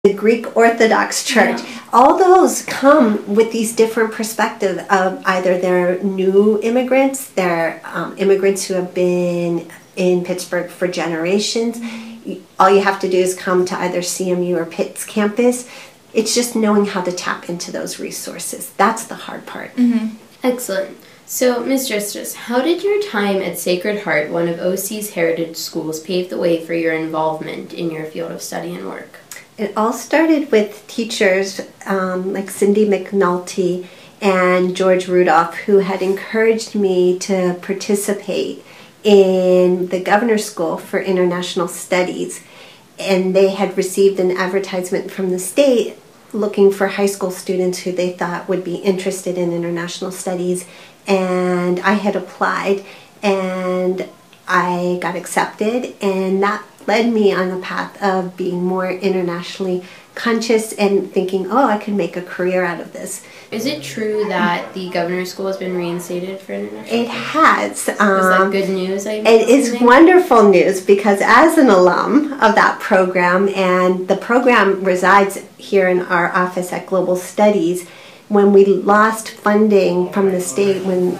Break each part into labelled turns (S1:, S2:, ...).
S1: the Greek Orthodox Church. Yeah. All those come with these different perspectives of either they're new immigrants, they're immigrants who have been in Pittsburgh for generations. All you have to do is come to either CMU or Pitt's campus. It's just knowing how to tap into those resources. That's the hard part.
S2: Mm-hmm. Excellent. So, Ms. Justus, how did your time at Sacred Heart, one of OC's heritage schools, pave the way for your involvement in your field of study and work?
S1: It all started with teachers like Cindy McNulty and George Rudolph, who had encouraged me to participate in the Governor's School for International Studies. And they had received an advertisement from the state looking for high school students who they thought would be interested in international studies. And I had applied and I got accepted, and that led me on the path of being more internationally conscious and thinking, oh, I could make a career out of this.
S2: Is it true that the Governor's School has been reinstated for international?
S1: It has.
S2: Is that good news?
S1: It is wonderful news, because as an alum of that program, and the program resides here in our office at Global Studies, when we lost funding from the state in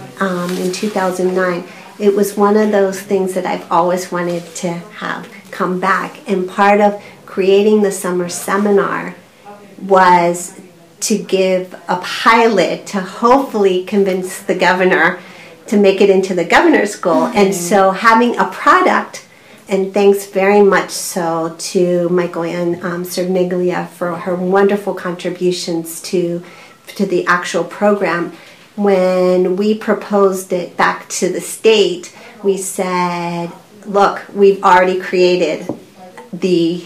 S1: 2009, it was one of those things that I've always wanted to have come back. And part of creating the summer seminar was to give a pilot to hopefully convince the governor to make it into the Governor's School. Mm-hmm. And so having a product, and thanks very much so to Michael Ann Cerniglia for her wonderful contributions to the actual program. When we proposed it back to the state, we said, look, we've already created the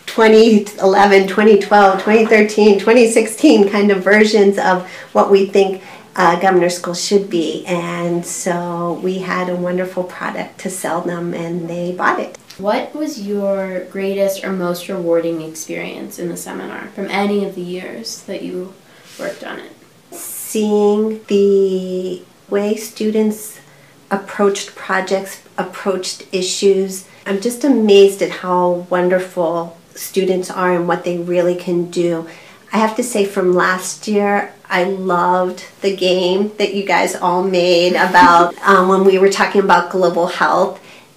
S1: 2011, 2012, 2013, 2016 kind of versions of what we think Governor's School should be. And so we had a wonderful product to sell them, and they bought it.
S2: What was your greatest or most rewarding experience in the seminar from any of the years that you worked on it?
S1: Seeing the way students approached projects, approached issues. I'm just amazed at how wonderful students are and what they really can do. I have to say, from last year, I loved the game that you guys all made about when we were talking about global health,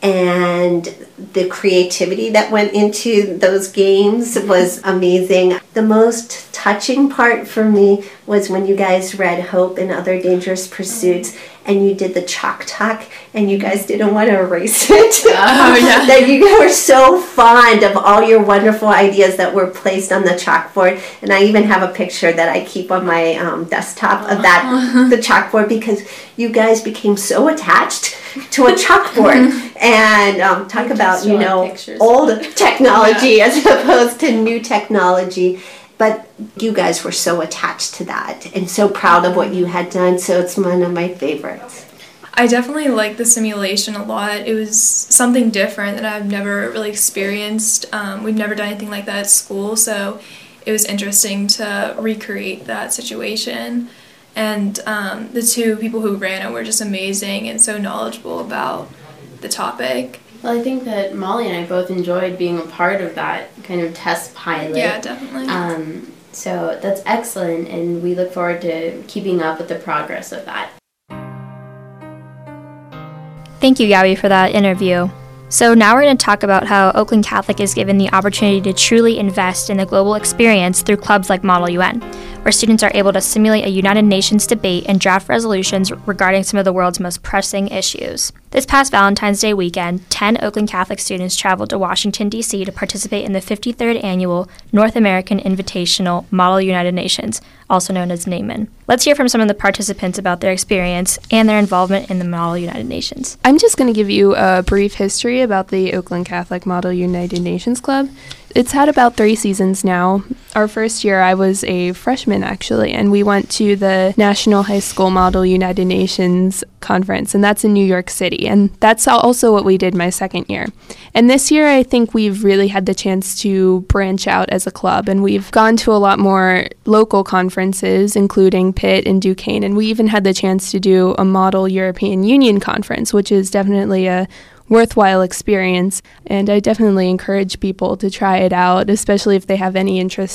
S1: and the creativity that went into those games was amazing. The most touching part for me was when you guys read Hope and Other Dangerous Pursuits, and you did the chalk talk, and you guys didn't want to erase it. Oh, yeah. That you were so fond of all your wonderful ideas that were placed on the chalkboard. And I even have a picture that I keep on my desktop of that, the chalkboard, because you guys became so attached to a chalkboard. And talk about, old technology as opposed to new technology. But you guys were so attached to that and so proud of what you had done, so it's one of my favorites.
S3: I definitely liked the simulation a lot. It was something different that I've never really experienced. We've never done anything like that at school, so it was interesting to recreate that situation. And the two people who ran it were just amazing and so knowledgeable about the topic.
S2: Well, I think that Molly and I both enjoyed being a part of that kind of test pilot.
S3: Yeah, definitely.
S2: So that's excellent, and we look forward to keeping up with the progress of that.
S4: Thank you, Gabby, for that interview. So now we're going to talk about how Oakland Catholic is given the opportunity to truly invest in the global experience through clubs like Model UN, where students are able to simulate a United Nations debate and draft resolutions regarding some of the world's most pressing issues. This past Valentine's Day weekend, 10 Oakland Catholic students traveled to Washington, D.C. to participate in the 53rd Annual North American Invitational Model United Nations, also known as NAMN. Let's hear from some of the participants about their experience and their involvement in the Model United Nations.
S5: I'm just going to give you a brief history about the Oakland Catholic Model United Nations Club. It's had about 3 seasons now. Our first year, I was a freshman, actually, and we went to the National High School Model United Nations Conference, and that's in New York City, and that's also what we did my second year. And this year, I think we've really had the chance to branch out as a club, and we've gone to a lot more local conferences, including Pitt and Duquesne, and we even had the chance to do a Model European Union conference, which is definitely a worthwhile experience, and I definitely encourage people to try it out, especially if they have any interest